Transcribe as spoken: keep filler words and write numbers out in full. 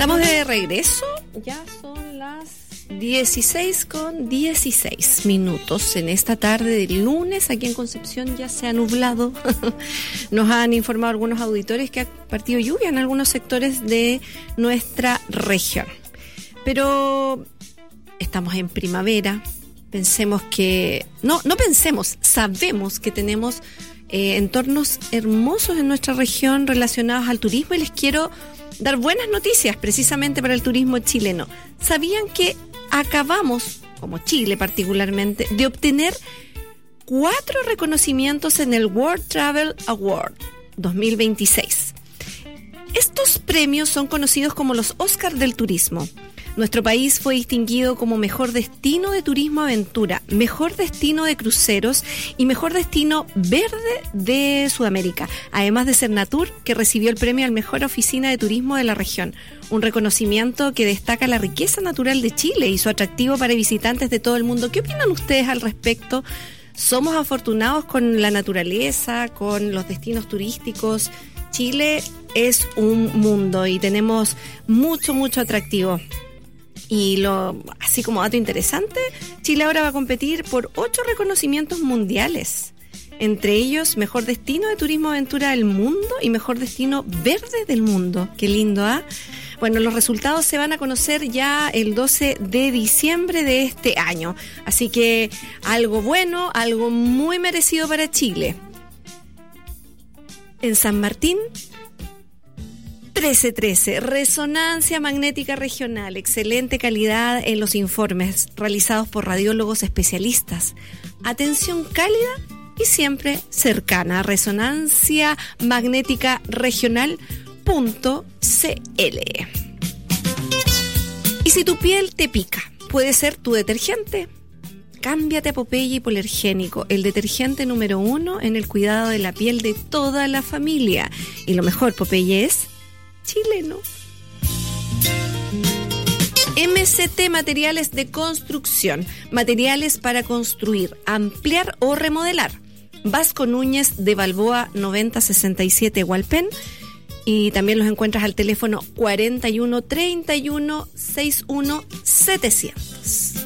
Estamos de regreso, ya son las dieciséis con dieciséis minutos en esta tarde del lunes. Aquí en Concepción ya se ha nublado. Nos han informado algunos auditores que ha partido lluvia en algunos sectores de nuestra región. Pero estamos en primavera. Pensemos que... No, no pensemos, sabemos que tenemos eh, entornos hermosos en nuestra región relacionados al turismo y les quiero dar buenas noticias precisamente para el turismo chileno. ¿Sabían que acabamos, como Chile particularmente, de obtener cuatro reconocimientos en el World Travel Award dos mil veintiséis? Estos premios son conocidos como los Oscar del turismo. Nuestro país fue distinguido como mejor destino de turismo aventura, mejor destino de cruceros y mejor destino verde de Sudamérica, además de Cernatur, que recibió el premio al mejor oficina de turismo de la región, un reconocimiento que destaca la riqueza natural de Chile y su atractivo para visitantes de todo el mundo. ¿Qué opinan ustedes al respecto? ¿Somos afortunados con la naturaleza, con los destinos turísticos? Chile es un mundo y tenemos mucho, mucho atractivo. Y lo, así como dato interesante, Chile ahora va a competir por ocho reconocimientos mundiales. Entre ellos, mejor destino de turismo aventura del mundo y mejor destino verde del mundo. Qué lindo, ¿ah? ¿eh? Bueno, los resultados se van a conocer ya el doce de diciembre de este año. Así que algo bueno, algo muy merecido para Chile. En San Martín, trece trece, resonancia magnética regional, excelente calidad en los informes realizados por radiólogos especialistas, atención cálida y siempre cercana. Resonancia magnética regional punto c l. Y si tu piel te pica, puede ser tu detergente. Cámbiate a Popeye Hipoalergénico, el detergente número uno en el cuidado de la piel de toda la familia. Y lo mejor, Popeye es chileno. M C T Materiales de Construcción, materiales para construir, ampliar o remodelar. Vasco Núñez de Balboa noventa sesenta y siete Hualpén, y también los encuentras al teléfono cuarenta y uno treinta y uno sesenta y uno setecientos.